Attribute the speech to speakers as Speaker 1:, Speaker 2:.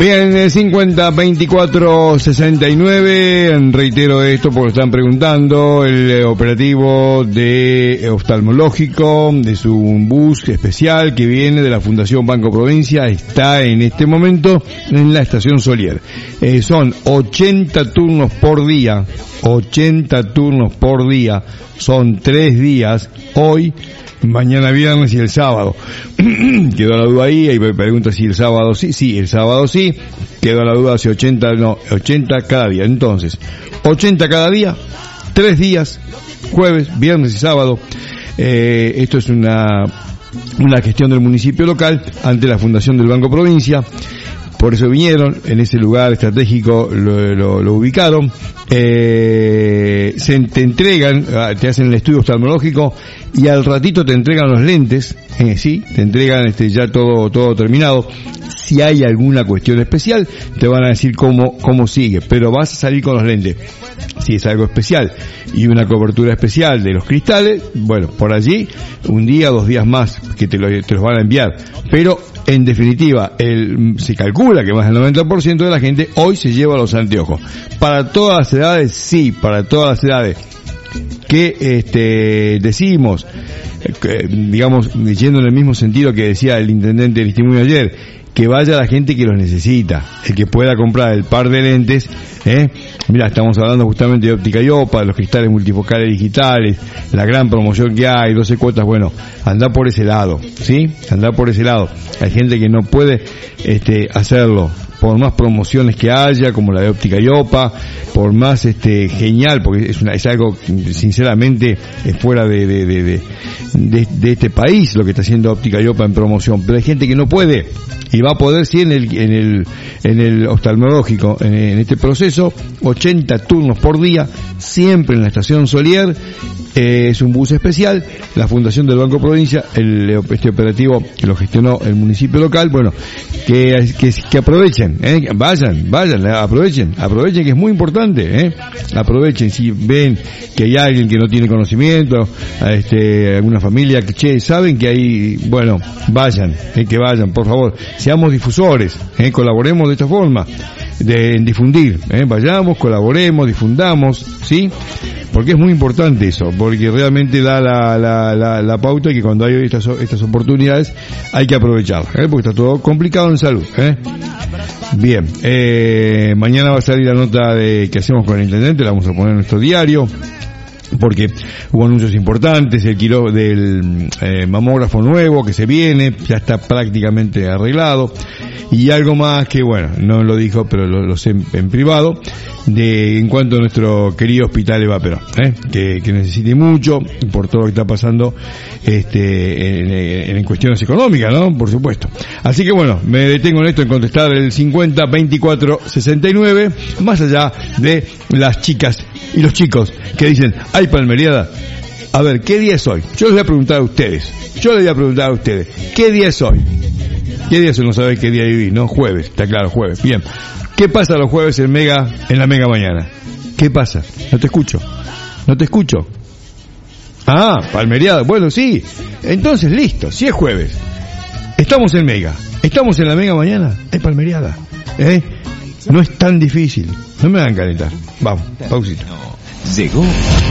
Speaker 1: Bien, 50 24 69, reitero esto porque están preguntando, el operativo de oftalmológico de su bus especial que viene de la Fundación Banco Provincia está en este momento en la estación Solier. Son 80 turnos por día, 80 turnos por día, son 3 días, hoy, mañana viernes y el sábado. Quedó la duda ahí me pregunta si el sábado sí, el sábado sí, quedó la duda si 80 cada día. Entonces, 80 cada día, 3 días, jueves, viernes y sábado. Esto es una gestión del municipio local ante la Fundación del Banco Provincia. Por eso vinieron, en ese lugar estratégico lo ubicaron, te entregan, te hacen el estudio oftalmológico y al ratito te entregan los lentes, sí, te entregan ya todo terminado. Si hay alguna cuestión especial, te van a decir cómo sigue, pero vas a salir con los lentes. Si es algo especial y una cobertura especial de los cristales, bueno, por allí, un día, 2 días más que te los van a enviar, pero en definitiva, se calcula que más del 90% de la gente hoy se lleva los anteojos. Para todas las edades, sí, para todas las edades. Que decimos, digamos, yendo en el mismo sentido que decía el intendente del Estimuño ayer, que vaya la gente que los necesita, el que pueda comprar el par de lentes, mira, estamos hablando justamente de óptica Iopa, de los cristales multifocales digitales, la gran promoción que hay, 12 cuotas, bueno, anda por ese lado, ¿sí? Anda por ese lado. Hay gente que no puede hacerlo, por más promociones que haya, como la de óptica Iopa, por más genial, porque es algo sinceramente fuera de este país lo que está haciendo óptica Iopa en promoción, pero hay gente que no puede y va a poder sí en el oftalmológico, en este proceso, 80 turnos por día, siempre en la estación Solier. Es un bus especial, la Fundación del Banco Provincia, este operativo que lo gestionó el municipio local, bueno, que aprovechen, vayan, aprovechen que es muy importante, aprovechen, si ven que hay alguien que no tiene conocimiento, alguna familia que, saben que hay, bueno, vayan, que vayan, por favor, seamos difusores, colaboremos de esta forma, de difundir, vayamos, colaboremos, difundamos, ¿sí? Porque es muy importante eso, porque realmente da la pauta que cuando hay estas oportunidades hay que aprovecharlas, porque está todo complicado en salud, Bien, mañana va a salir la nota que hacemos con el intendente, la vamos a poner en nuestro diario, porque hubo anuncios importantes, el kilo del mamógrafo nuevo que se viene, ya está prácticamente arreglado, y algo más que, bueno, no lo dijo, pero lo sé en privado, en cuanto a nuestro querido hospital Eva Perón, que necesite mucho por todo lo que está pasando en cuestiones económicas, ¿no? Por supuesto. Así que bueno, me detengo en esto, en contestar el 50 24 69, más allá de las chicas y los chicos que dicen, ¡ay, palmeriada! A ver, ¿qué día es hoy? Yo les voy a preguntar a ustedes, ¿qué día es hoy? ¿Qué día es hoy? No sabés qué día vivís, ¿no? Jueves, está claro, jueves. Bien. ¿Qué pasa los jueves en la Mega Mañana? ¿Qué pasa? No te escucho. Ah, palmeriada. Bueno, sí. Entonces, listo. Si es jueves. Estamos en Mega. Estamos en la Mega Mañana. Hay palmeriada. No es tan difícil. No me hagan calentar. Vamos, pausita.
Speaker 2: Llegó